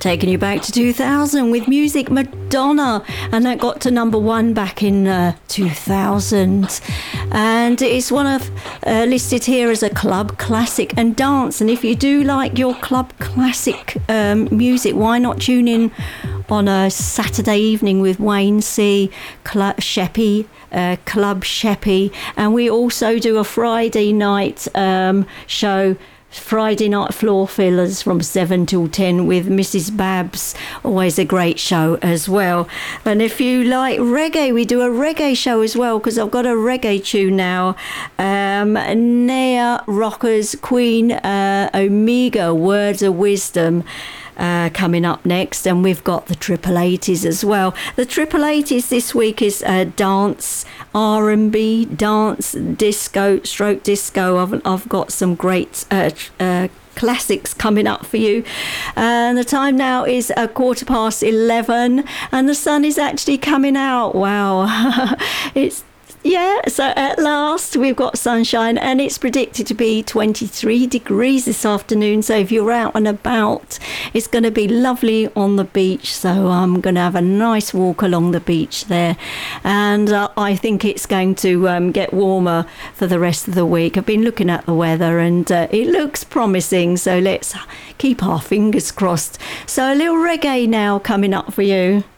Taking you back to 2000 with music, Madonna, and that got to number one back in 2000. And it's one of listed here as a club classic and dance. And if you do like your club classic music, why not tune in on a Saturday evening with Wayne C, Club Sheppy, and we also do a Friday night show. Friday night floor fillers from 7 till 10 with Mrs. Babs. Always a great show as well. And if you like reggae, we do a reggae show as well, because I've got a reggae tune now. Nea Rockers, Queen Omega, Words of Wisdom. Coming up next, and we've got the Triple 80s as well. The Triple 80s this week is dance, R&B, dance, disco, stroke disco. I've got some great classics coming up for you, and the time now is 11:15, and the sun is actually coming out. Wow. So at last we've got sunshine, and it's predicted to be 23 degrees this afternoon. So if you're out and about, it's going to be lovely on the beach. So I'm going to have a nice walk along the beach there. And I think it's going to get warmer for the rest of the week. I've been looking at the weather, and it looks promising. So let's keep our fingers crossed. So a little reggae now coming up for you.